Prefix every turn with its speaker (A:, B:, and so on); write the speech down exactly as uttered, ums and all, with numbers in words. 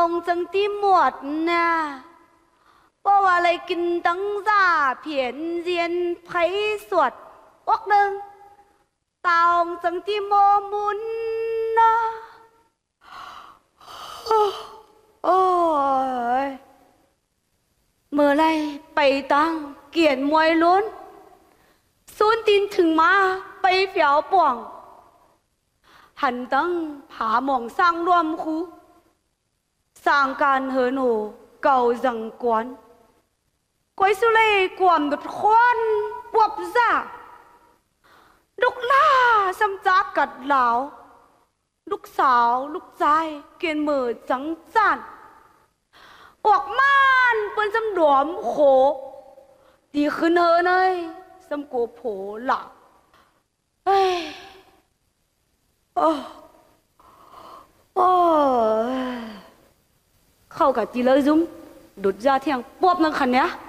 A: องจังที่หมดนะเพราะว่าอะไรกินตั้งจ่าเพียนเรียนไพสวดออกหนึ่งตองจังที่โมมุนนะโอ้ยเมื่อไรไปตั้งเกียรติมวยล้นซูนตินถึงมาไปเฟียวป่วงหันตั้งผาหมองสร้างรวมคูสร้างการเหินโหเก่าจังกวนกวยสุเลกวมดุดควันปวบซ่าลูกล่าซ้ำจักกัดเหลาลูกสาวลูกชายเกียนมือจังจันออกม่านเปิ้นจำดวมโขตีขึ้นเฮเนยซ้ำโกโผหลักเฮ้ยโอ้โอ้เข้ากับจีเลยจุ้มดุดยาเที่ยงปวบนั่งขันเนี้ย